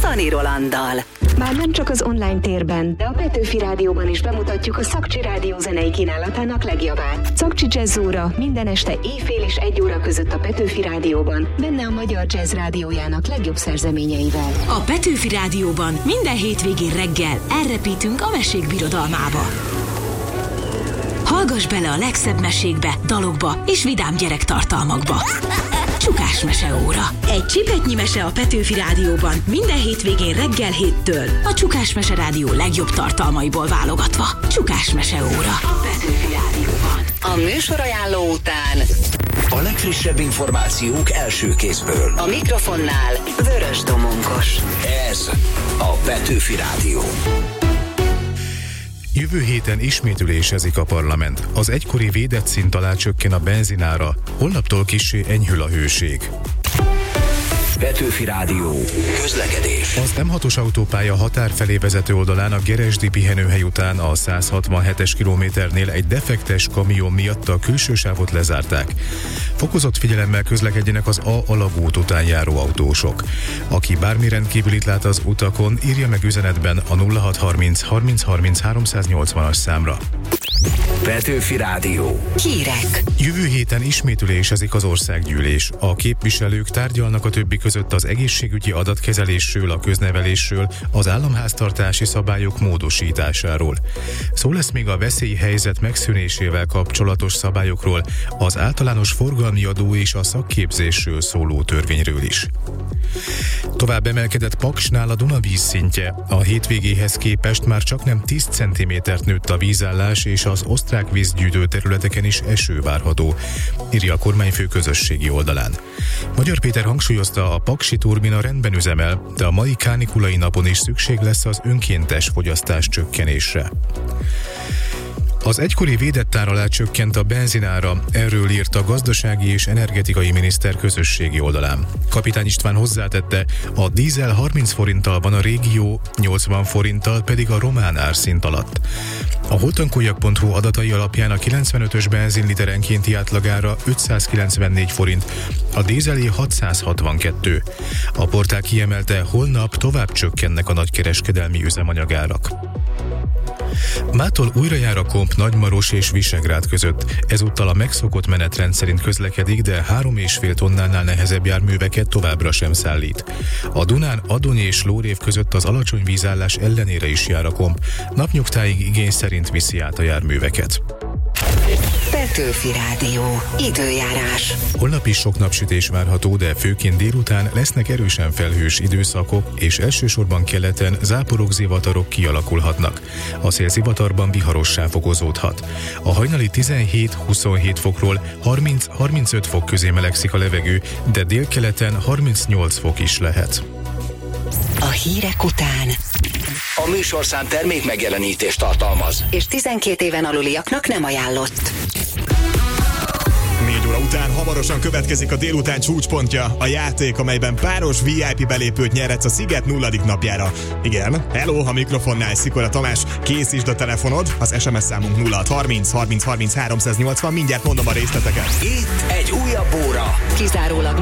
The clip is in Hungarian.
Szani Rolanddal. Már nem csak az online térben, de a Petőfi Rádióban is bemutatjuk a Szakcsi Rádió zenei kínálatának legjobbát. Szakcsi Jazz óra minden este éjfél és 1 óra között a Petőfi Rádióban, benne a Magyar Jazz Rádiójának legjobb szerzeményeivel. A Petőfi Rádióban minden hétvégén reggel elrepítünk a mesék birodalmába. Hallgass bele a legszebb mesékbe, dalokba és vidám gyerektartalmakba. Csukás meseóra. Egy csipetnyi mese a Petőfi Rádióban minden hétvégén reggel 7-től. A Csukás Mese Rádió legjobb tartalmaiból válogatva. Csukás meseóra. A Petőfi Rádióban. A műsorajánló után a legfrissebb információk első kézből. a mikrofonnál Vörös Domonkos. Ez a Petőfi Rádió. Jövő héten ismét ülésezik a parlament. Az egykori védett szint alá csökken a benzinára, holnaptól kissé enyhül a hőség. Petőfi Rádió. Közlekedés. Az M6-os autópálya határ felé vezető oldalán a Geresdi pihenőhely után a 167-es kilométernél egy defektes kamion miatt a külső sávot lezárták. Fokozott figyelemmel közlekedjenek az A alagút után járó autósok. Aki bármi rendkívülit lát az utakon, írja meg üzenetben a 0630 30 30 380-as számra. Petőfi Rádió. Hírek. Jövő héten ismét ülésezik az országgyűlés. A képviselők tárgyalnak a többi között az egészségügyi adatkezelésről, a köznevelésről, az államháztartási szabályok módosításáról. Szó lesz még a veszélyhelyzet megszűnésével kapcsolatos szabályokról, az általános forgalmi adó és a szakképzésről szóló törvényről is. Tovább emelkedett Paksnál a Duna vízszintje. A hétvégéhez képest már csaknem 10 cm-t nőtt a vízállás, és az osztrák vízgyűjtő területeken is eső várható, írja a kormányfő közösségi oldalán. Magyar Péter hangsúlyozta, a paksi turbina rendben üzemel, de a mai kánikulai napon is szükség lesz az önkéntes fogyasztás csökkenésre. Az egykori védett ár alá csökkent a benzinára, erről írt a gazdasági és energetikai miniszter közösségi oldalán. Kapitány István hozzátette, a dízel 30 forinttal van a régió, 80 forinttal pedig a román árszint alatt. A holtankoljak.hu adatai alapján a 95-ös benzin literenkénti átlagára 594 forint, a dízelé 662. A portál kiemelte, holnap tovább csökkennek a nagykereskedelmi üzemanyagárak. Mától újra jár a Komp Nagymaros és Visegrád között. Ezúttal a megszokott menetrend szerint közlekedik, de 3,5 tonnánál nehezebb járműveket továbbra sem szállít. A Dunán Adony és Lórév között az alacsony vízállás ellenére is jár a Komp. Napnyugtáig igény szerint viszi át a járműveket. Petőfi Rádió. Időjárás. Holnap is sok napsütés várható, de főként délután lesznek erősen felhős időszakok, és elsősorban keleten záporok, zivatarok kialakulhatnak. A szél zivatarban viharossá fokozódhat. A hajnali 17-27 fokról 30-35 fok közé melegszik a levegő, de délkeleten 38 fok is lehet. A hírek után A műsorszám termék megjelenítést tartalmaz. és 12 éven aluliaknak nem ajánlott. 4 óra után hamarosan következik a délután csúcspontja, a játék, amelyben páros VIP belépőt nyerhetsz a Sziget 0. napjára. Igen, hello, a mikrofonnál Szikora Tamás, készítsd a telefonod, az SMS számunk 0630 30 30 380, mindjárt mondom a részleteket. Itt egy újabb óra. Kizárólag